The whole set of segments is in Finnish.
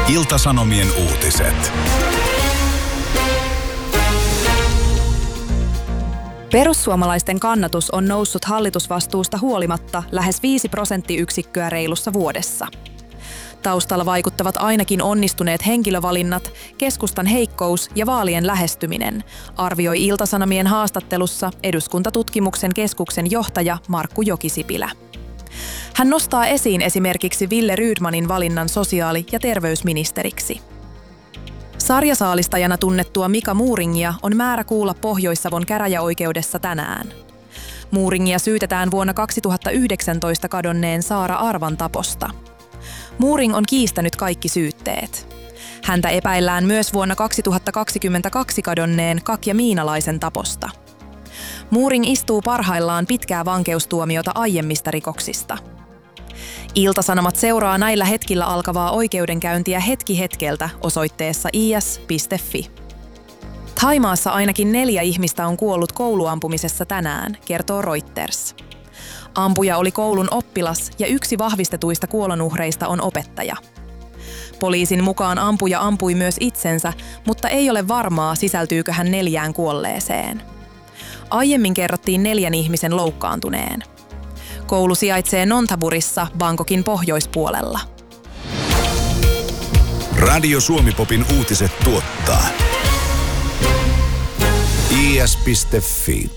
Ilta-Sanomien uutiset. Perussuomalaisten kannatus on noussut hallitusvastuusta huolimatta lähes 5 prosenttiyksikköä reilussa vuodessa. Taustalla vaikuttavat ainakin onnistuneet henkilövalinnat, keskustan heikkous ja vaalien lähestyminen, arvioi Ilta-Sanomien haastattelussa Eduskuntatutkimuksen keskuksen johtaja Markku Jokisipilä. Hän nostaa esiin esimerkiksi Wille Rydmanin valinnan sosiaali- ja terveysministeriksi. Sarjasaalistajana tunnettua Mika Muuringia on määrä kuulla Pohjois-Savon käräjäoikeudessa tänään. Muuringia syytetään vuonna 2019 kadonneen Saara Arvan taposta. Muuring on kiistänyt kaikki syytteet. Häntä epäillään myös vuonna 2022 kadonneen Kakja Miinalaisen taposta. Muuring istuu parhaillaan pitkää vankeustuomiota aiemmista rikoksista. Ilta-Sanomat seuraa näillä hetkillä alkavaa oikeudenkäyntiä hetki hetkeltä osoitteessa is.fi. Thaimaassa ainakin 4 ihmistä on kuollut kouluampumisessa tänään, kertoo Reuters. Ampuja oli koulun oppilas ja yksi vahvistetuista kuolonuhreista on opettaja. Poliisin mukaan ampuja ampui myös itsensä, mutta ei ole varmaa, sisältyykö hän 4 kuolleeseen. Aiemmin kerrottiin 4 ihmisen loukkaantuneen. Koulu sijaitsee Nonthabурissa, Bangkokin pohjoispuolella. Radio Suomi-popin uutiset tuottaa is.fi.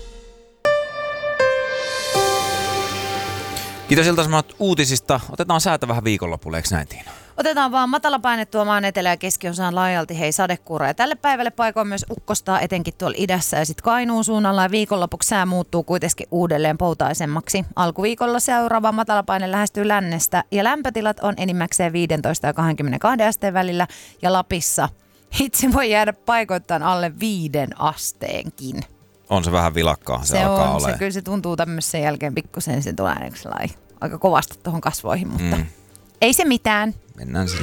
Kiitos Ilta-Sanomat uutisista. Otetaan säätä vähän viikonlopulle, eikö näin Tiina? Otetaan vaan matalapainettua maan etelä- ja keskiosaan laajalti sadekuuroja. Ja tälle päivälle paikoin myös ukkostaa etenkin tuolla idässä ja sitten Kainuun suunnalla. Ja viikonlopuksi sää muuttuu kuitenkin uudelleen poutaisemmaksi. Alkuviikolla seuraava matalapaine lähestyy lännestä ja lämpötilat on enimmäkseen 15 ja 22 asteen välillä. Ja Lapissa itse voi jäädä paikoittain alle 5 asteenkin. On se vähän vilakkaa, se alkaa olemaan. Se kyllä se tuntuu tämmöisen jälkeen pikkusen, se tulee aika kovasti tuohon kasvoihin, mutta ei se mitään. Mennään sillä.